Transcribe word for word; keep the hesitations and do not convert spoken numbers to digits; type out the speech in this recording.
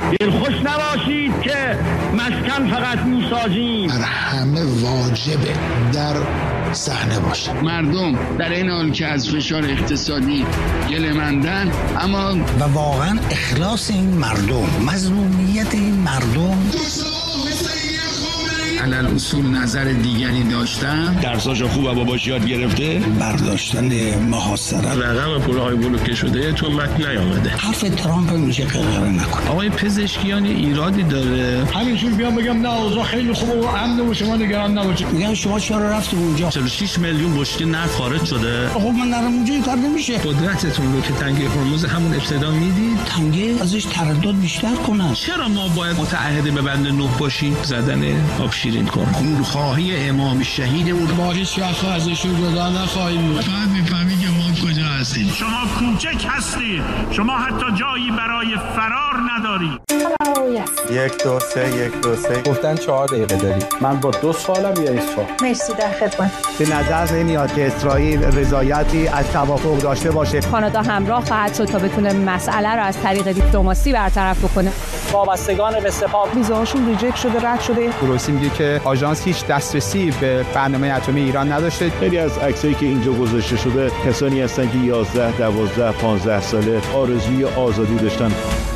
دلخوش نباشید که مسکن فقط میسازیم. بر همه واجبه در صحنه باشه. مردم در این حال که از فشار اقتصادی گله‌مندن، اما و واقعا اخلاص این مردم، مظلومیت این مردم، علل اصول نظر دیگری داشتن، درساشو خوب و باباش یاد گرفته، برداشتن محاصره، رقم پولهای بلوکه شده تو متن نیامده. حرف ترامپ میشه قراره نکن. آقای پزشکیان ایرادی داره. همینجور بیام بگم نه اوضاع خیلی خوبه و امن و شما نگران نباشید. میگن شما چرا رفتید اونجا؟ چهل و شش میلیون بشکه نفت خارج شده. خب من نرم اونجا این کار نمیشه. قدرتتون رو که تنگه هرمز همون ابتدا میدید، تنگه ازش تردد بیشتر کنن. چرا ما باید متعهد به بند نه باشیم؟ زدن آب شیرین کن. خونخواهی امام شهید اون ما هیچ وقت ازشون جدا نخواهیم بود. فقط میفهمی که ما کجا هستیم. شما کوچک هستید، شما حتی جایی برای فرار ندارید. یک دو سه یک دو سه گفتن چهار دقیقه داری. من با دو سوالم یا یک سوال. مرسی، در خدمت. به نظر نمیاد که اسرائیل رضایتی از توافق داشته باشه. کانادا همراه خواهد شد تا بتونه مسئله رو از طریق دیپلماسی برطرف بکنه. وابستگان به سپاه ویزاشون ریجکت شده، رد شده. گروسی میگه که آژانس هیچ دسترسی به برنامه اتمی ایران نداشته. خیلی از عکسایی که اینجا گذاشته شده کسانی هستن که یازده، دوازده، پانزده ساله آرزوی آزادی داشتن.